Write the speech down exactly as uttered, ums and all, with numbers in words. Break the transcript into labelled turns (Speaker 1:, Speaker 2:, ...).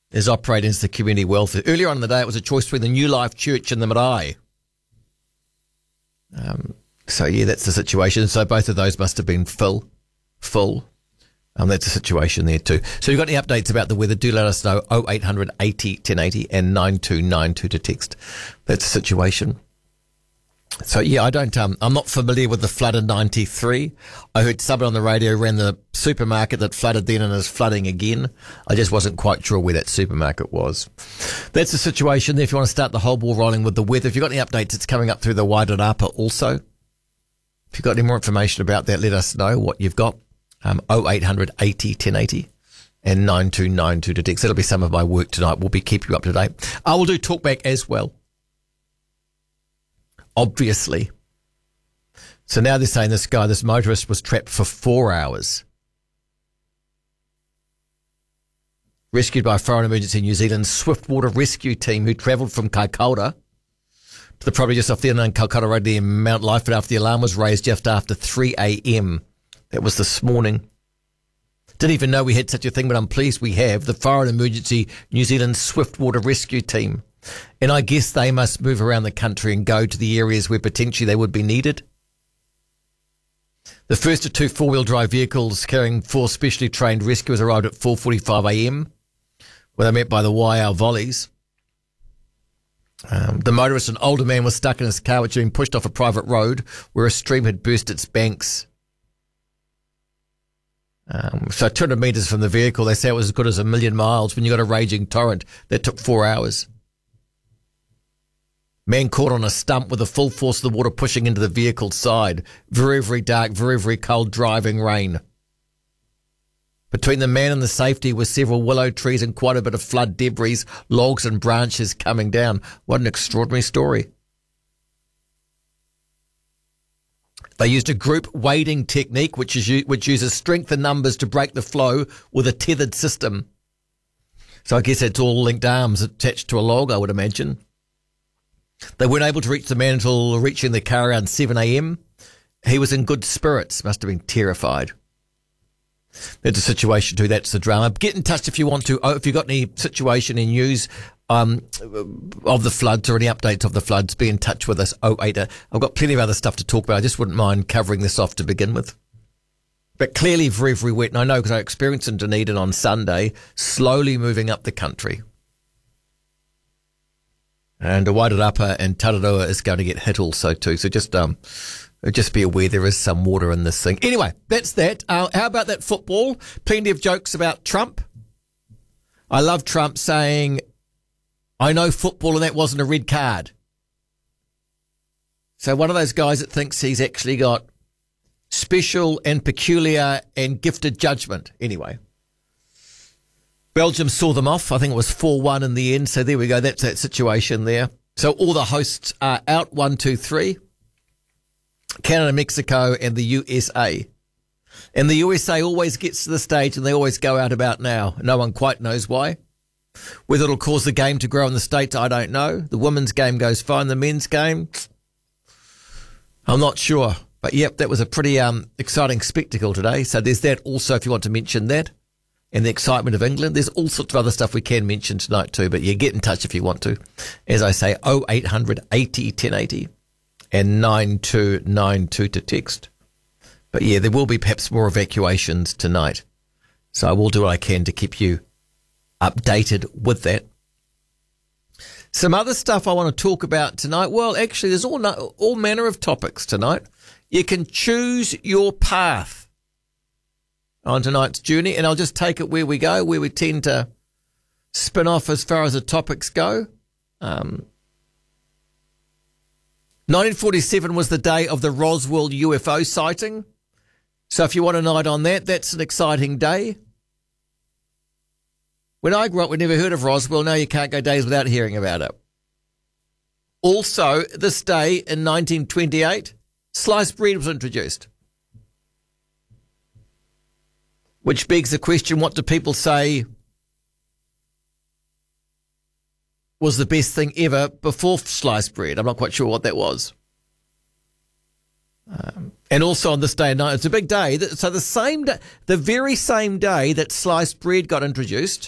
Speaker 1: is operating as the community welfare. Earlier on in the day, it was a choice between the New Life Church and the Marae. Um, so, yeah, that's the situation. So both of those must have been full. Full. Um, that's the situation there too. So you've got any updates about the weather, do let us know. oh eight hundred eighty ten eighty and nine two nine two to text. That's the situation. So, yeah, I don't, um, I'm not familiar with the flood in ninety-three. I heard someone on the radio ran the supermarket that flooded then and is flooding again. I just wasn't quite sure where that supermarket was. That's the situation there. If you want to start the whole ball rolling with the weather, if you've got any updates, it's coming up through the Wairarapa also. If you've got any more information about that, let us know what you've got. Um, oh eight hundred eighty ten eighty and nine two nine two to text. That'll be some of my work tonight. We'll be keeping you up to date. I will do talkback as well. Obviously. So now they're saying this guy, this motorist, was trapped for four hours. Rescued by a Foreign Emergency New Zealand Swiftwater Rescue Team who travelled from Kaikoura to the property just off the Kaikoura Road near Mount Lightfoot after the alarm was raised just after three a.m. That was this morning. Didn't even know we had such a thing, but I'm pleased we have. The Foreign Emergency New Zealand Swiftwater Rescue Team. And I guess they must move around the country and go to the areas where potentially they would be needed. The first of two four-wheel drive vehicles carrying four specially trained rescuers arrived at four forty-five a.m. where they met by the Waiau volleys. Um, the motorist, an older man, was stuck in his car which had been pushed off a private road where a stream had burst its banks. Um, so two hundred metres from the vehicle, they say it was as good as a million miles when you got a raging torrent that took four hours. Man caught on a stump with the full force of the water pushing into the vehicle's side. Very, very dark, very, very cold driving rain. Between the man and the safety were several willow trees and quite a bit of flood debris, logs and branches coming down. What an extraordinary story. They used a group wading technique, which is which uses strength in numbers to break the flow with a tethered system. So I guess it's all linked arms attached to a log, I would imagine. They weren't able to reach the man until reaching the car around seven a.m. He was in good spirits, must have been terrified. That's a situation too, that's the drama. Get in touch if you want to. Oh, if you've got any situation in news um, of the floods or any updates of the floods, be in touch with us. Oh eight. I've got plenty of other stuff to talk about. I just wouldn't mind covering this off to begin with. But clearly very, very wet. And I know because I experienced in Dunedin on Sunday, slowly moving up the country. And the Wairarapa and Tararua is going to get hit also too. So just um, just be aware there is some water in this thing. Anyway, that's that. Uh, how about that football? Plenty of jokes about Trump. I love Trump saying, I know football and that wasn't a red card. So one of those guys that thinks he's actually got special and peculiar and gifted judgment. Anyway. Belgium saw them off. I think it was four one in the end. So there we go. That's that situation there. So all the hosts are out, one, two, three. Canada, Mexico, and the U S A. And the U S A always gets to the stage and they always go out about now. No one quite knows why. Whether it'll cause the game to grow in the States, I don't know. The women's game goes fine. The men's game, I'm not sure. But, yep, that was a pretty um, exciting spectacle today. So there's that also if you want to mention that. And the excitement of England. There's all sorts of other stuff we can mention tonight too. But, yeah, get in touch if you want to. As I say, oh eight hundred eighty ten eighty and nine two nine two to text. But, yeah, there will be perhaps more evacuations tonight. So I will do what I can to keep you updated with that. Some other stuff I want to talk about tonight. Well, actually, there's all all manner of topics tonight. You can choose your path on tonight's journey, and I'll just take it where we go, where we tend to spin off as far as the topics go. Um, nineteen forty-seven was the day of the Roswell U F O sighting. So if you want a night on that, that's an exciting day. When I grew up, we never heard of Roswell. Now you can't go days without hearing about it. Also, this day in nineteen twenty-eight, sliced bread was introduced. Which begs the question, what do people say was the best thing ever before sliced bread? I'm not quite sure what that was. Um, and also on this day, it's a big day. So the same day, the very same day that sliced bread got introduced,